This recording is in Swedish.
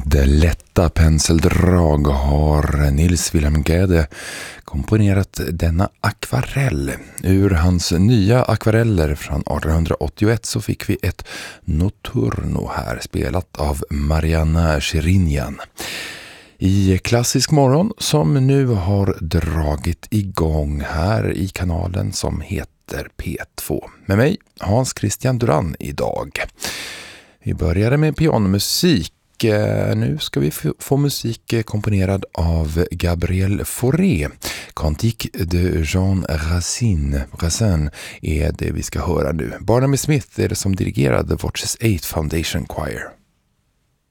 Med lätta penseldrag har Nils Wilhelm Gade komponerat denna akvarell. Ur hans nya akvareller från 1881 så fick vi ett Notturno här, spelat av Marianna Shirinyan. I Klassisk morgon som nu har dragit igång här i kanalen som heter P2. Med mig Hans Christian Duran idag. Vi började med pianomusik. Nu ska vi få musik komponerad av Gabriel Fauré. Cantique de Jean Racine. Racine är det vi ska höra nu. Barnaby Smith är det som dirigerar The Watches 8 Foundation Choir.